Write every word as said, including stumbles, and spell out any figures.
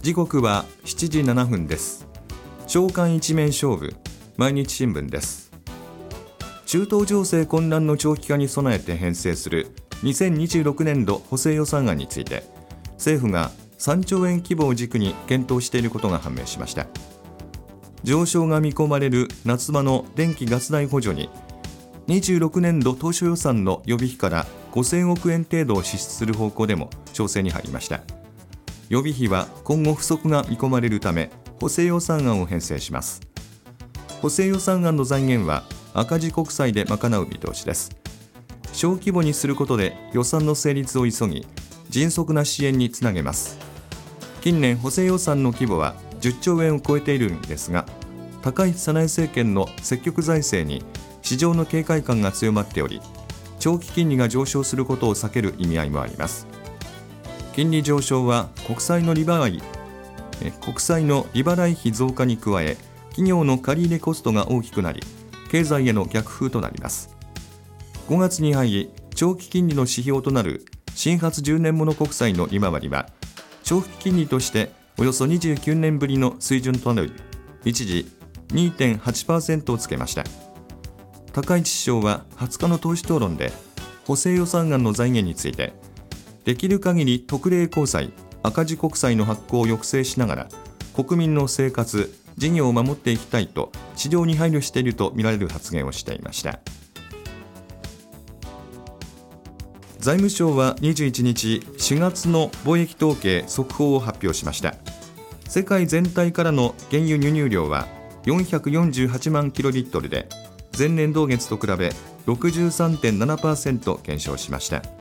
時刻はしちじななふんです。朝刊一面勝負、毎日新聞です。中東情勢混乱の長期化に備えて編成するにせんにじゅうろくねんど補正予算案について、政府がさんちょうえん規模を軸に検討していることが判明しました。上昇が見込まれる夏場の電気・ガス代補助ににじゅうろくねんど当初予算の予備費からごせんおくえん程度を支出する方向でも調整に入りました。予備費は今後不足が見込まれるため補正予算案を編成します。補正予算案の財源は赤字国債で賄う見通しです。小規模にすることで予算の成立を急ぎ、迅速な支援につなげます。近年補正予算の規模はじゅっちょうえんを超えているんですが、高市早苗政権の積極財政に市場の警戒感が強まっており、長期金利が上昇することを避ける意味合いもあります。金利上昇は国債の利払い、国債の利払い費増加に加え、企業の借入コストが大きくなり、経済への逆風となります。ごがつに入り、長期金利の指標となる新発じゅうねんもの国債の利回りは、長期金利としておよそにじゅうきゅうねんぶりの水準となる一時 にてんはちパーセント をつけました。高市首相ははつかの党首討論で、補正予算案の財源について、できる限り特例公債、赤字国債の発行を抑制しながら、国民の生活、事業を守っていきたいと、市場に配慮しているとみられる発言をしていました。財務省はにじゅういちにち、しがつの貿易統計速報を発表しました。世界全体からの原油輸入量はよんひゃくよんじゅうはちまんキロリットルで、前年同月と比べ ろくじゅうさんてんななパーセント 減少しました。